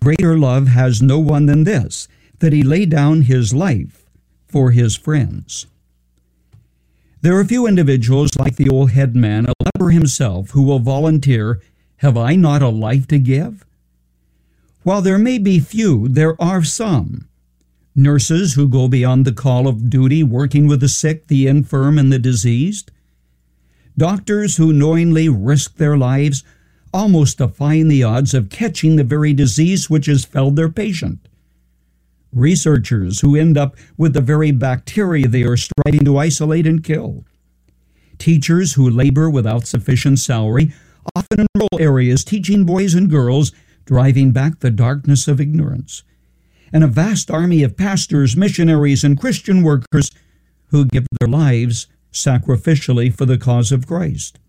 Greater love has no one than this, that he lay down his life for his friends. There are few individuals like the old headman, a leper himself, who will volunteer, "Have I not a life to give?" While there may be few, there are some. Nurses who go beyond the call of duty, working with the sick, the infirm, and the diseased. Doctors who knowingly risk their lives, almost defying the odds of catching the very disease which has felled their patient. Researchers who end up with the very bacteria they are striving to isolate and kill. Teachers who labor without sufficient salary, often in rural areas, teaching boys and girls, driving back the darkness of ignorance. And a vast army of pastors, missionaries, and Christian workers who give their lives sacrificially for the cause of Christ.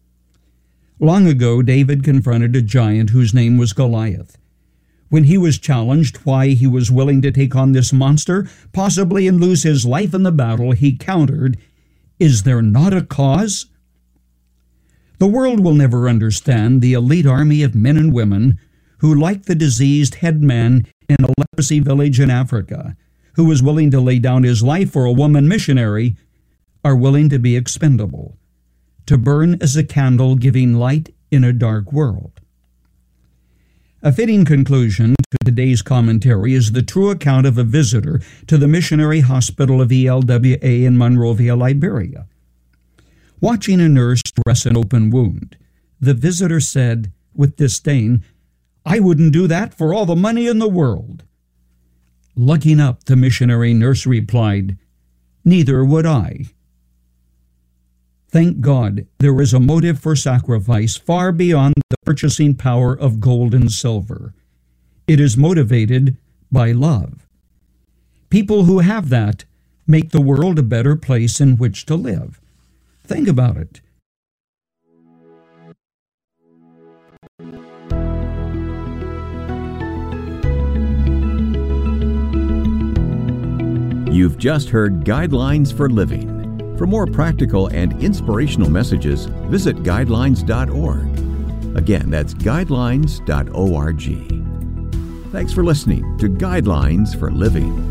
Long ago, David confronted a giant whose name was Goliath. When he was challenged why he was willing to take on this monster, possibly and lose his life in the battle, he countered, "Is there not a cause?" The world will never understand the elite army of men and women who, like the diseased headman in a leprosy village in Africa, who was willing to lay down his life for a woman missionary, are willing to be expendable, to burn as a candle giving light in a dark world. A fitting conclusion to today's commentary is the true account of a visitor to the missionary hospital of ELWA in Monrovia, Liberia. Watching a nurse dress an open wound, the visitor said with disdain, "I wouldn't do that for all the money in the world." Looking up, the missionary nurse replied, "Neither would I." Thank God, there is a motive for sacrifice far beyond the purchasing power of gold and silver. It is motivated by love. People who have that make the world a better place in which to live. Think about it. You've just heard Guidelines for Living. For more practical and inspirational messages, visit guidelines.org. Again, that's guidelines.org. Thanks for listening to Guidelines for Living.